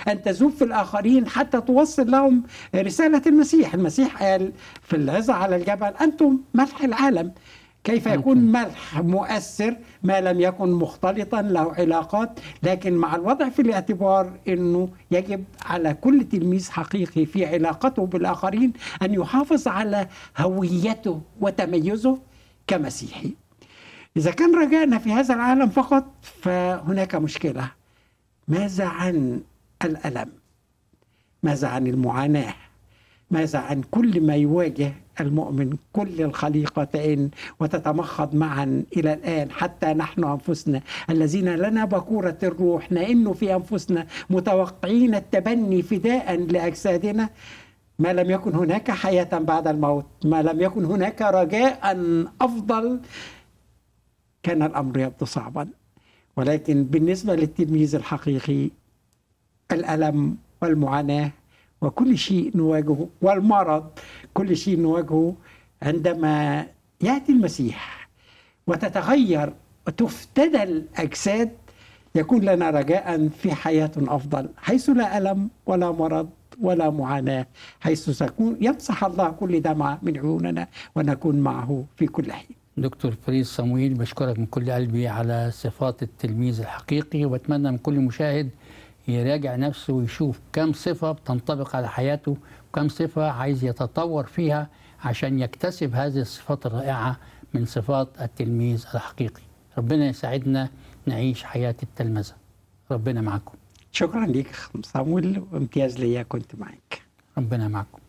أن تذوب في الآخرين حتى توصل لهم رسالة المسيح. المسيح قال في العظة على الجبل: أنتم ملح العالم. كيف يكون ملح مؤثر ما لم يكن مختلطا له علاقات؟ لكن مع الوضع في الاعتبار أنه يجب على كل تلميذ حقيقي في علاقته بالآخرين أن يحافظ على هويته وتميزه كمسيحي. إذا كان رجعنا في هذا العالم فقط فهناك مشكلة. ماذا عن الألم؟ ماذا عن المعاناة؟ ماذا عن كل ما يواجه المؤمن؟ كل الخليقة تئن وتتمخض معا إلى الآن، حتى نحن أنفسنا الذين لنا بكورة الروح نئن في أنفسنا متوقعين التبني فداء لأجسادنا. ما لم يكن هناك حياة بعد الموت، ما لم يكن هناك رجاء أفضل، كان الأمر يبدو صعبا. ولكن بالنسبة للتلميذ الحقيقي الألم والمعاناة وكل شيء نواجهه والمرض، كل شيء نواجهه، عندما يأتي المسيح وتتغير وتفتدى الأجساد يكون لنا رجاء في حياة أفضل، حيث لا ألم ولا مرض ولا معاناة، حيث سيكون يمسح الله كل دمعة من عيوننا ونكون معه في كل حين. دكتور فريد صمويل، بشكرك من كل قلبي على صفات التلميذ الحقيقي، واتمنى من كل مشاهد يراجع نفسه ويشوف كم صفة بتنطبق على حياته وكم صفة عايز يتطور فيها عشان يكتسب هذه الصفات الرائعة من صفات التلميذ الحقيقي. ربنا يساعدنا نعيش حياة التلمذة. ربنا معكم. شكرا لك صامويل، وامتياز ليا كنت معك. ربنا معكم.